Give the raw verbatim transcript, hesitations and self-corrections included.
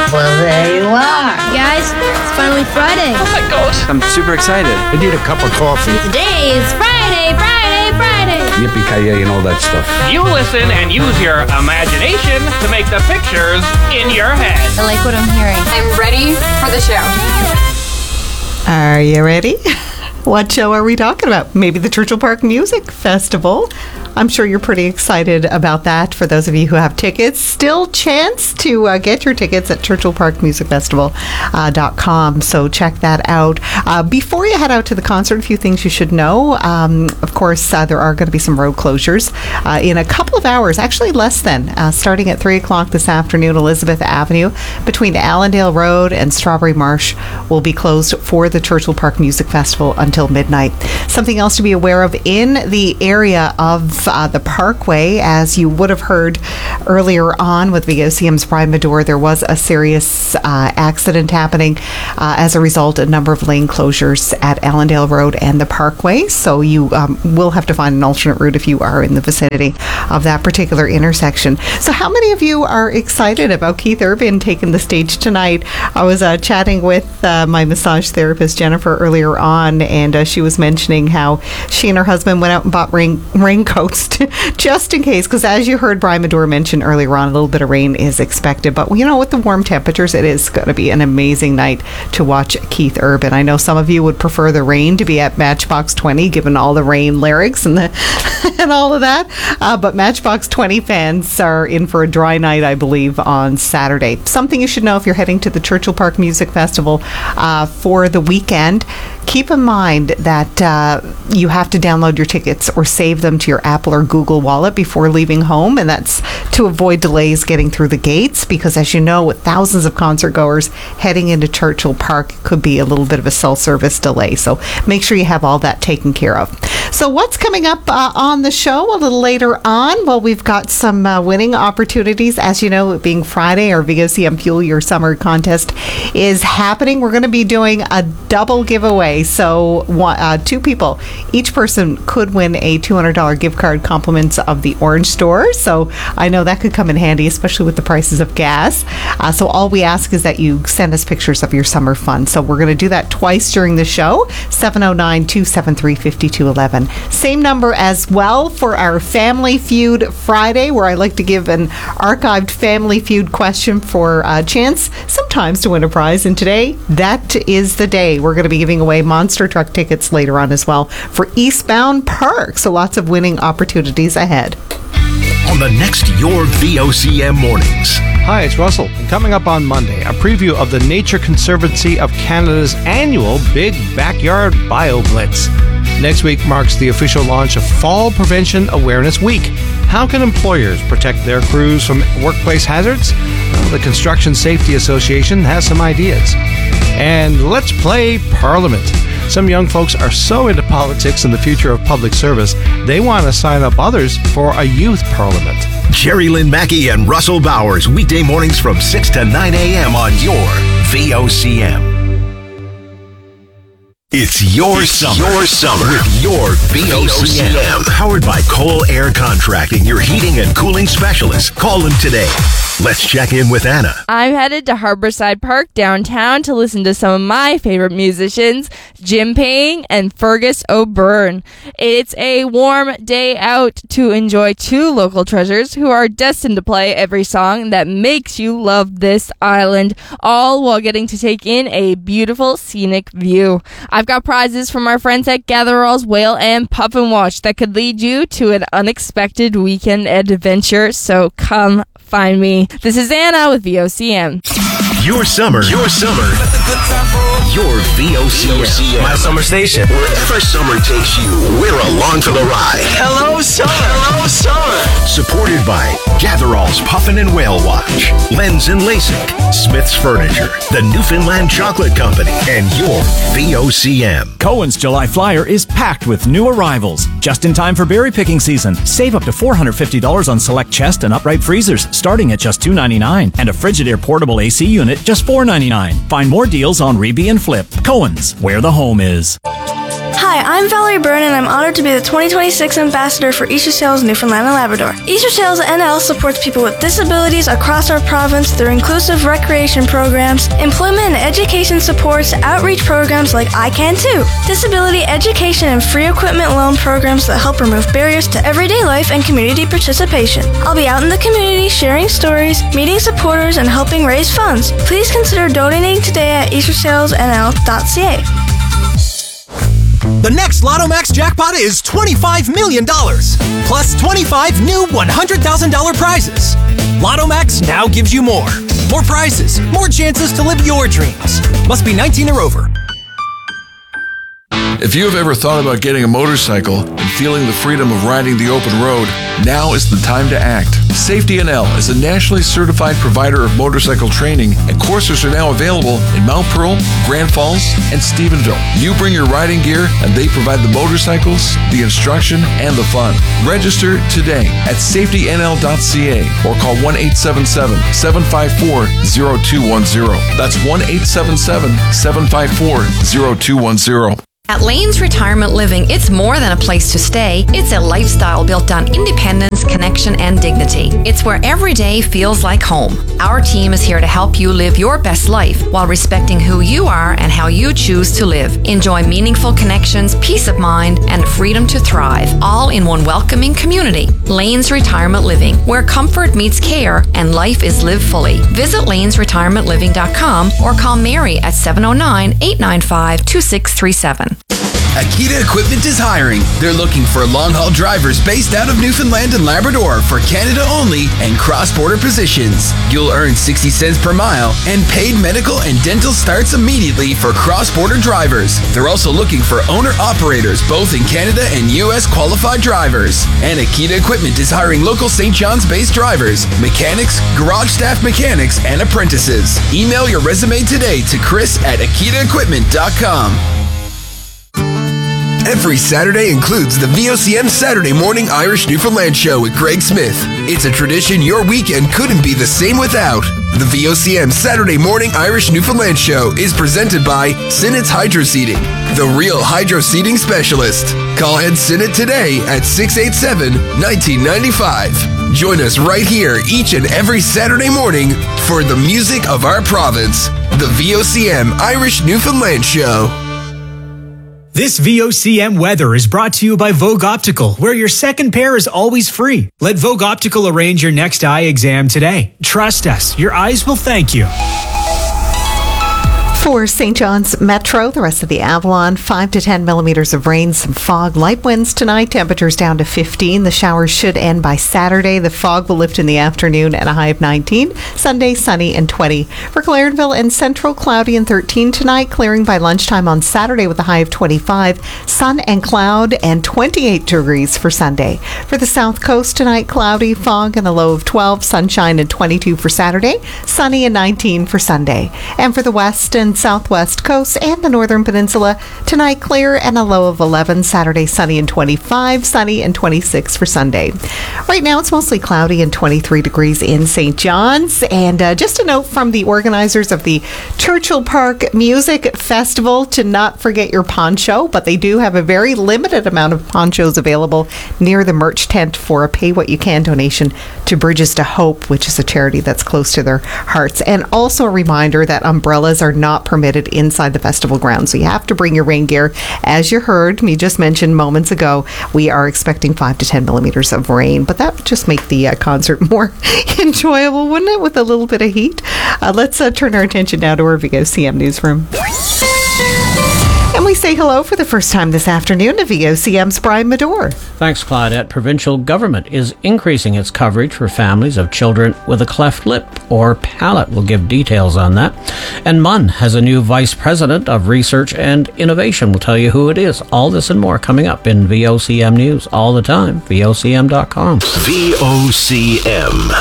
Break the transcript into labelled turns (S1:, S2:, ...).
S1: Well, there you are.
S2: Guys, it's finally Friday.
S3: Oh my God.
S4: I'm super excited.
S5: I need a cup of coffee.
S2: Today is Friday, Friday, Friday.
S5: Yippee-ki-yay and all that stuff.
S3: You listen and use your imagination to make the pictures in your head.
S2: I like what I'm hearing.
S6: I'm ready for the show.
S7: Are you ready? What show are we talking about? Maybe the Churchill Park Music Festival. I'm sure you're pretty excited about that. For those of you who have tickets, still chance to uh, get your tickets at churchill park music festival dot com. So check that out. Uh, before you head out to the concert, a few things you should know. Um, of course, uh, there are going to be some road closures uh, in a couple of hours, actually less than, uh, starting at three o'clock this afternoon. Elizabeth Avenue between Allendale Road and Strawberry Marsh will be closed for the Churchill Park Music Festival until midnight. Something else to be aware of in the area of uh, the Parkway, as you would have heard earlier on with V O C M's Brian Medore, there was a serious uh, accident happening. Uh, as a result, a number of lane closures at Allendale Road and the Parkway, so you um, will have to find an alternate route if you are in the vicinity of that particular intersection. So how many of you are excited about Keith Urban taking the stage tonight? I was uh, chatting with uh, my massage therapist Jennifer earlier on, and uh, she was mentioning how she and her husband went out and bought rain raincoats just in case, because as you heard Brian Medore mention earlier on, a little bit of rain is expected. But you know, with the warm temperatures, it is going to be an amazing night to watch Keith Urban. I know some of you would prefer the rain to be at Matchbox twenty, given all the rain lyrics and the and all of that. Uh, but Matchbox twenty fans are in for a dry night, I believe, on Saturday. Something you should know if you're heading to the Churchill Park Music Festival uh, for the weekend. Keep in mind that uh, you have to download your tickets or save them to your Apple or Google Wallet before leaving home, and that's to avoid delays getting through the gates, because as you know, with thousands of concert goers heading into Churchill Park, it could be a little bit of a self-service delay. So make sure you have all that taken care of. So what's coming up uh, on the show a little later on? Well, we've got some uh, winning opportunities. As you know, it being Friday, our V O C M Fuel Your Summer contest is happening. We're going to be doing a double giveaway. So one, uh, two people, each person could win a two hundred dollars gift card, compliments of the Orange Store. So I know that could come in handy, especially with the prices of gas. Uh, so all we ask is that you send us pictures of your summer fun. So we're going to do that twice during the show, seven oh nine, two seven three, five two one one. Same number as well for our Family Feud Friday, where I like to give an archived Family Feud question for a chance sometimes to win a prize. And today, that is the day. We're going to be giving away monster truck tickets later on as well for Eastbound Park. So lots of winning opportunities ahead.
S8: On the next Your V O C M Mornings.
S9: Hi, it's Russell. Coming up on Monday, a preview of the Nature Conservancy of Canada's annual Big Backyard Bio Blitz. Next week marks the official launch of Fall Prevention Awareness Week. How can employers protect their crews from workplace hazards? Well, the Construction Safety Association has some ideas. And let's play Parliament. Some young folks are so into politics and the future of public service, they want to sign up others for a youth parliament.
S8: Jerry Lynn Mackey and Russell Bowers, weekday mornings from six to nine a.m. on your V O C M. It's your it's summer. Your summer with your V O C M. Powered by Cole Air Contracting, your heating and cooling specialist. Call them today. Let's check in with Anna.
S10: I'm headed to Harborside Park downtown to listen to some of my favorite musicians, Jim Payne and Fergus O'Byrne. It's a warm day out to enjoy two local treasures who are destined to play every song that makes you love this island, all while getting to take in a beautiful scenic view. I've got prizes from our friends at Gatherall's Whale and Puff and Watch that could lead you to an unexpected weekend adventure, so come find me. This is Anna with V O C M.
S8: Your summer. Your summer. Your V O C M.
S4: My summer station.
S8: Wherever summer takes you, we're along for the ride.
S4: Hello, summer. Hello, summer.
S8: Supported by Gatherall's Puffin and Whale Watch, Lens and LASIK, Smith's Furniture, the Newfoundland Chocolate Company, and your V O C M.
S11: Cohen's July Flyer is packed with new arrivals. Just in time for berry picking season. Save up to four hundred fifty dollars on select chest and upright freezers, starting at just two hundred ninety-nine dollars. And a Frigidaire portable A C unit, just four hundred ninety-nine dollars. Find more deals on Reby and Flip. Cohen's, where the home is.
S1: Hi, I'm Valerie Byrne, and I'm honored to be the twenty twenty-six ambassador for Easter Sails Newfoundland and Labrador. Easter Sails N L supports people with disabilities across our province through inclusive recreation programs, employment and education supports, outreach programs like I Can Too, disability education and free equipment loan programs that help remove barriers to everyday life and community participation. I'll be out in the community sharing stories, meeting supporters, and helping raise funds. Please consider donating today at easter sails n l dot c a.
S12: The next Lotto Max jackpot is twenty-five million dollars, plus twenty-five new one hundred thousand dollars prizes. Lotto Max now gives you more. More prizes, more chances to live your dreams. Must be nineteen or over.
S13: If you have ever thought about getting a motorcycle and feeling the freedom of riding the open road, now is the time to act. Safety N L is a nationally certified provider of motorcycle training, and courses are now available in Mount Pearl, Grand Falls, and Stephenville. You bring your riding gear, and they provide the motorcycles, the instruction, and the fun. Register today at safety n l dot c a or call one eight seven seven, seven five four, zero two one zero. That's one eight seven seven, seven five four, zero two one zero.
S14: At Lane's Retirement Living, it's more than a place to stay. It's a lifestyle built on independence, connection, and dignity. It's where every day feels like home. Our team is here to help you live your best life while respecting who you are and how you choose to live. Enjoy meaningful connections, peace of mind, and freedom to thrive, all in one welcoming community. Lane's Retirement Living, where comfort meets care and life is lived fully. Visit lanes retirement living dot com or call Mary at seven oh nine, eight nine five, two six three seven.
S15: Akita Equipment is hiring. They're looking for long-haul drivers based out of Newfoundland and Labrador for Canada only and cross-border positions. You'll earn sixty cents per mile, and paid medical and dental starts immediately for cross-border drivers. They're also looking for owner-operators both in Canada and U S qualified drivers. And Akita Equipment is hiring local Saint John's-based drivers, mechanics, garage staff mechanics, and apprentices. Email your resume today to Chris at akita equipment dot com.
S16: Every Saturday includes the V O C M Saturday Morning Irish Newfoundland Show with Greg Smith. It's a tradition your weekend couldn't be the same without. The V O C M Saturday Morning Irish Newfoundland Show is presented by Sinnett's Hydro Seeding, the real hydro seeding specialist. Call Ed Sinnett today at six eight seven, one nine nine five. Join us right here each and every Saturday morning for the music of our province. The V O C M Irish Newfoundland Show.
S17: This V O C M weather is brought to you by Vogue Optical, where your second pair is always free. Let Vogue Optical arrange your next eye exam today. Trust us, your eyes will thank you.
S7: For Saint John's Metro, the rest of the Avalon, five to ten millimeters of rain, some fog, light winds tonight, temperatures down to fifteen. The showers should end by Saturday. The fog will lift in the afternoon at a high of nineteen. Sunday, sunny and twenty. For Clarenville and Central, cloudy and thirteen tonight, clearing by lunchtime on Saturday with a high of twenty-five. Sun and cloud and twenty-eight degrees for Sunday. For the South Coast tonight, cloudy, fog and a low of twelve, sunshine and twenty-two for Saturday, sunny and nineteen for Sunday. And for the West and Southwest coast and the Northern Peninsula, tonight clear and a low of eleven, Saturday sunny and twenty-five, sunny and twenty-six for Sunday. Right now it's mostly cloudy and twenty-three degrees in Saint John's. And uh, just a note from the organizers of the Churchill Park Music Festival to not forget your poncho, but they do have a very limited amount of ponchos available near the merch tent for a pay what you can donation to Bridges to Hope, which is a charity that's close to their hearts. And also a reminder that umbrellas are not permitted inside the festival grounds, so you have to bring your rain gear. As you heard me just mention moments ago, we are expecting five to ten millimeters of rain, but that would just make the uh, concert more enjoyable, wouldn't it, with a little bit of heat? Uh, let's uh, turn our attention now to our V O C M newsroom. And we say hello for the first time this afternoon to V O C M's Brian Medore.
S18: Thanks, Claudette. Provincial government is increasing its coverage for families of children with a cleft lip or palate. We'll give details on that. And M U N has a new Vice President of Research and Innovation. We'll tell you who it is. All this and more coming up in V O C M News all the time. V O C M dot com.
S8: V O C M.